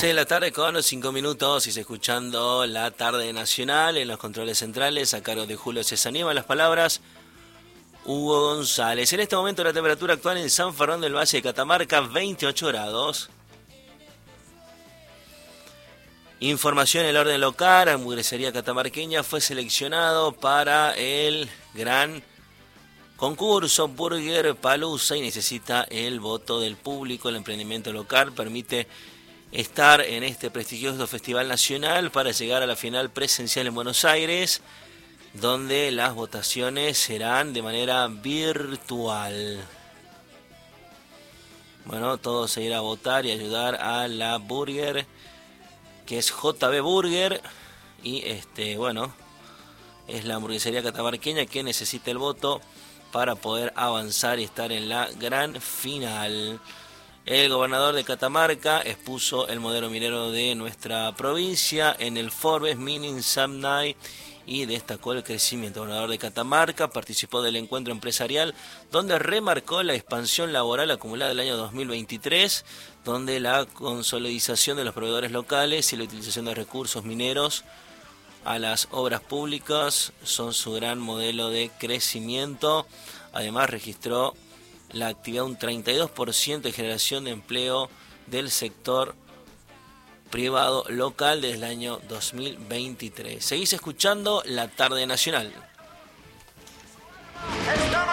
6 de la tarde con 5 minutos y se escuchando la tarde nacional en los controles centrales a cargo de Julio Cesanima. Las palabras Hugo González. En este momento la temperatura actual en San Fernando del Valle de Catamarca, 28 grados. Información en el orden local, hamburguesería catamarqueña fue seleccionado para el gran concurso Burger Palooza y necesita el voto del público. El emprendimiento local permite estar en este prestigioso festival nacional para llegar a la final presencial en Buenos Aires, donde las votaciones serán de manera virtual. Bueno, todos se irán a votar y ayudar a la Burger, que es JB Burger, y bueno, es la hamburguesería catamarqueña que necesita el voto para poder avanzar y estar en la gran final. El gobernador de Catamarca expuso el modelo minero de nuestra provincia en el Forbes Mining Summit y destacó el crecimiento. El gobernador de Catamarca participó del encuentro empresarial donde remarcó la expansión laboral acumulada del año 2023, donde la consolidación de los proveedores locales y la utilización de recursos mineros a las obras públicas son su gran modelo de crecimiento. Además registró la actividad un 32% de generación de empleo del sector privado local desde el año 2023. Seguís escuchando La Tarde Nacional.